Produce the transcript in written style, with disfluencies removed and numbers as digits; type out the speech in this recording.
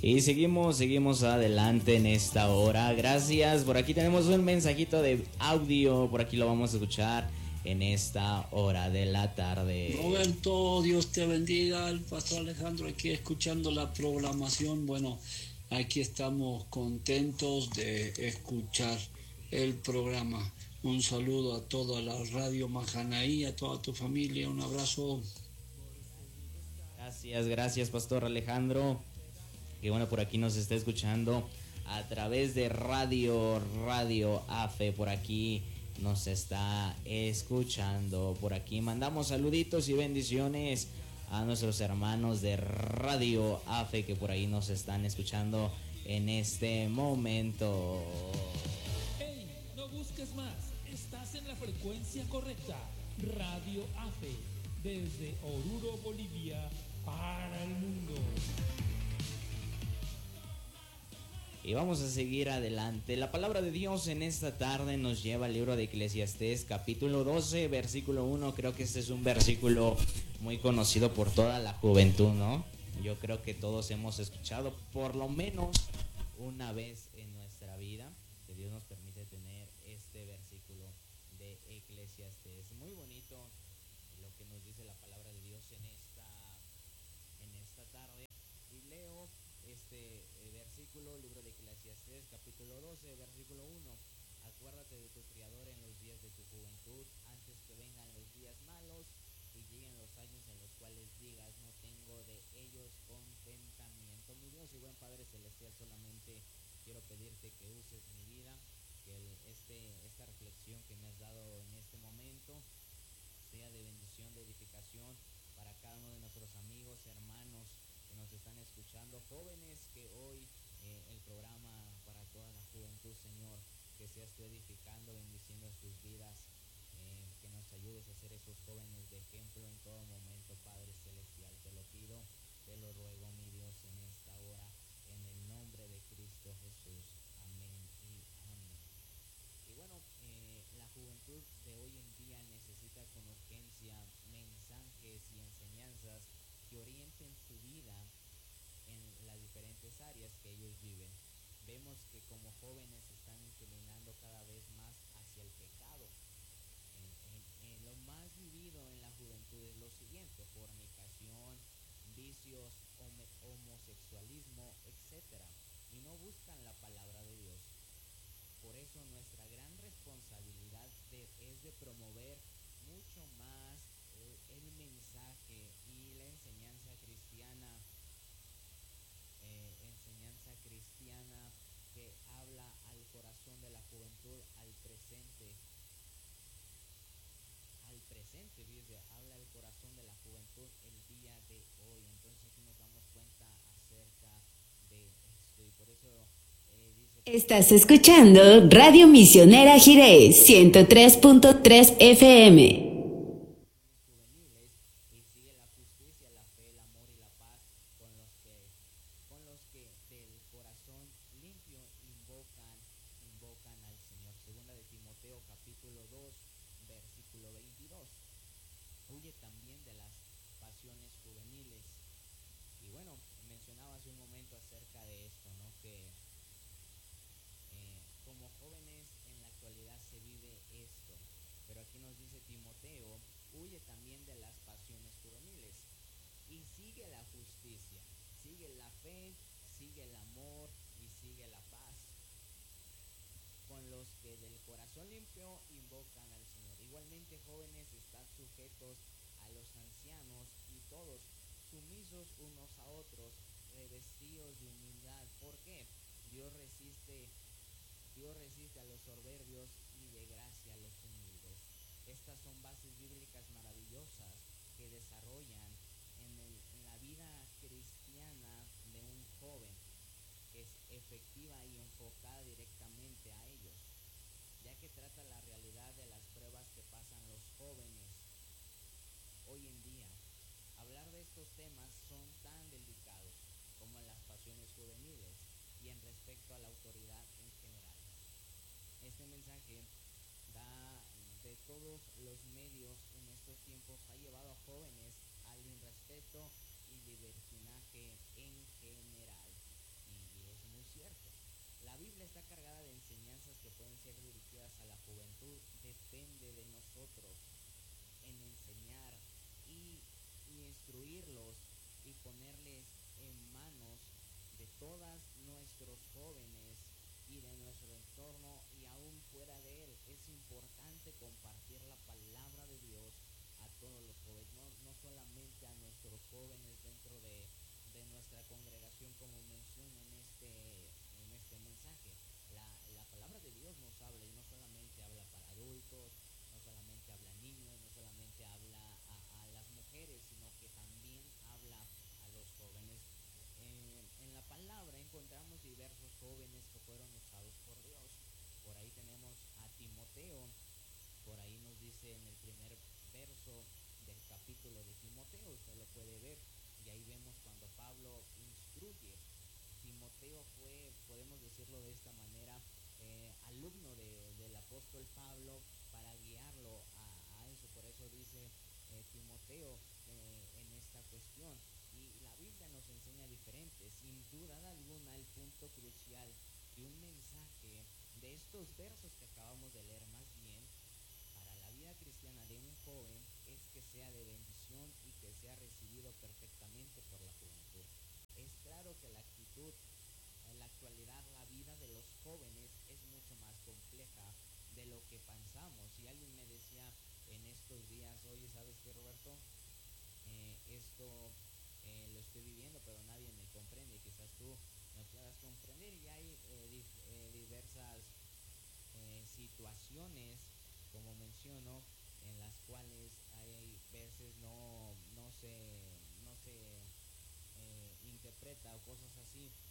Y seguimos adelante en esta hora. Gracias. Por aquí tenemos un mensajito de audio. Por aquí lo vamos a escuchar en esta hora de la tarde. Roberto, Dios te bendiga. El pastor Alejandro aquí escuchando la programación. Bueno, aquí estamos contentos de escuchar el programa. Un saludo a toda la radio Majanaí, a toda tu familia. Un abrazo. Gracias, Pastor Alejandro. Que bueno, por aquí nos está escuchando a través de Radio AFE. Por aquí nos está escuchando. Por aquí mandamos saluditos y bendiciones a nuestros hermanos de Radio AFE que por ahí nos están escuchando en este momento. Hey, no busques más. Estás en la frecuencia correcta. Radio AFE, desde Oruro, Bolivia, para el mundo. Y vamos a seguir adelante. La palabra de Dios en esta tarde nos lleva al libro de Eclesiastés, capítulo 12, versículo 1. Creo que este es un versículo muy conocido por toda la juventud, ¿no? Yo creo que todos hemos escuchado por lo menos una vez en nuestra vida, que Dios nos permite tener este versículo de Eclesiastés. Muy bonito lo que nos dice la palabra de Dios en esta tarde. Y leo este versículo, libro de Eclesiastés, capítulo 12, versículo 1. Acuérdate de tu Criador en los días de tu juventud, antes que vengan los días malos y lleguen los años en los cuales digas, no tengo de ellos contentamiento. Mi Dios y buen Padre Celestial, solamente quiero pedirte que uses mi vida, que esta reflexión que me has dado en este momento sea de bendición, de edificación para cada uno de nuestros amigos, hermanos que nos están escuchando, jóvenes que hoy el programa para toda la juventud, Señor, que seas tú edificando, bendiciendo sus vidas, que nos ayudes a ser esos jóvenes de ejemplo en todo momento, Padre Celestial. Te lo pido, te lo ruego, mi Dios, en esta hora, en el nombre de Cristo Jesús. Amén y amén. Y bueno, la juventud de hoy en día necesita con urgencia mensajes y enseñanzas que orienten su vida en las diferentes áreas que ellos viven. Vemos que como jóvenes se están inclinando cada vez más hacia el pecado. Lo más vivido en la juventud es lo siguiente: fornicación, vicios, homosexualismo, etcétera, y no buscan la palabra de Dios. Por eso nuestra gran responsabilidad es de promover mucho más el mensaje y la enseñanza cristiana que habla al corazón de la juventud, al presente, dice, habla al corazón de la juventud el día de hoy. Entonces aquí nos damos cuenta acerca de esto, y por eso dice... Estás escuchando Radio Misionera Jiré 103.3 FM. Dios resiste a los soberbios y de gracia a los humildes. Estas son bases bíblicas maravillosas que desarrollan en la vida cristiana de un joven, que es efectiva y enfocada directamente a ellos, ya que trata la realidad de las pruebas que pasan los jóvenes hoy en día. Hablar de estos temas son tan delicados como en las pasiones juveniles y en respecto a la autoridad en general. Este mensaje de todos los medios en estos tiempos ha llevado a jóvenes al irrespeto y libertinaje en general. todos nuestros jóvenes y de nuestro entorno y aún fuera de él. Es importante compartir la palabra de Dios a todos los jóvenes, no solamente a nuestros jóvenes dentro de nuestra congregación, como menciono en este mensaje. La palabra de Dios nos habla, y no solamente habla para adultos, no solamente habla a niños, no solamente habla a las mujeres, sino que también habla a los jóvenes. En la palabra encontramos diversos jóvenes que fueron usados por Dios. Por ahí tenemos a Timoteo, por ahí nos dice en el primer verso del capítulo de Timoteo, usted lo puede ver, y ahí vemos cuando Pablo instruye. Timoteo fue, podemos decirlo de esta manera, alumno del apóstol Pablo para guiarlo a eso. Por eso dice Timoteo en esta cuestión. Y la Biblia nos enseña diferente. Sin duda alguna, el punto crucial de un mensaje de estos versos que acabamos de leer, más bien para la vida cristiana de un joven, es que sea de bendición y que sea recibido perfectamente por la juventud. Es claro que la actitud, en la actualidad, la vida de los jóvenes es mucho más compleja de lo que pensamos. Y alguien me decía en estos días, oye, ¿sabes qué, Roberto? Esto lo estoy viviendo, pero nadie me comprende. Quizás tú me puedas comprender. Y hay diversas situaciones, como menciono, en las cuales hay veces no se interpreta o cosas así.